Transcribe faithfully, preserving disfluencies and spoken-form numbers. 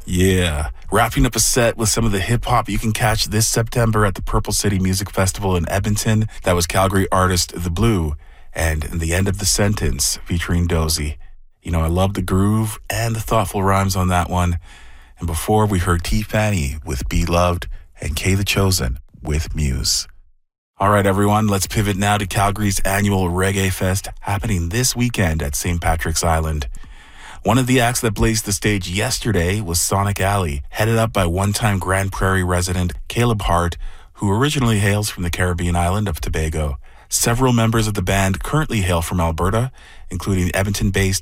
Yeah, wrapping up a set with some of the hip-hop you can catch this September at the Purple City Music Festival in Edmonton. That was Calgary artist The Blue, and In the End of the Sentence featuring Dozy. You know, I love the groove and the thoughtful rhymes on that one. And before, we heard T. Fanny with Be Loved and Kay the Chosen with Muse. All right, everyone, let's pivot now to Calgary's annual Reggae Fest happening this weekend at Saint Patrick's Island. One of the acts that blazed the stage yesterday was Sonic Alley, headed up by one-time Grand Prairie resident Caleb Hart, who originally hails from the Caribbean island of Tobago. Several members of the band currently hail from Alberta, including Edmonton-based